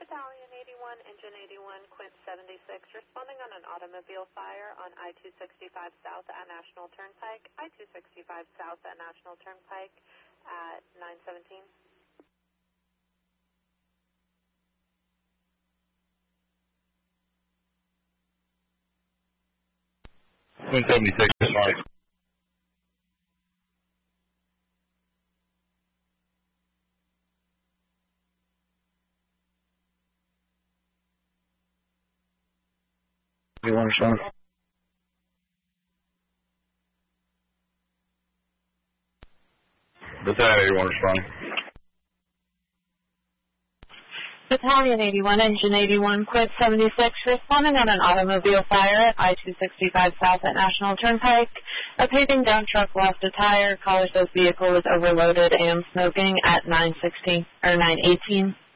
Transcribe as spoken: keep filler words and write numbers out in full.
Battalion eighty-one, Engine eighty-one, Quint seventy-six, responding on an automobile fire on I two sixty-five South at National Turnpike, I two sixty-five South at National Turnpike at nine seventeen. Quint seventy-six, responding. eighty-one responding. Battalion eighty-one responding. Battalion eighty-one, Engine eighty-one, Quint seventy-six, responding on an automobile fire at I two sixty-five South at National Turnpike. A paving dump truck lost a tire. Caller says vehicle was overloaded and smoking at nine sixteen or nine eighteen.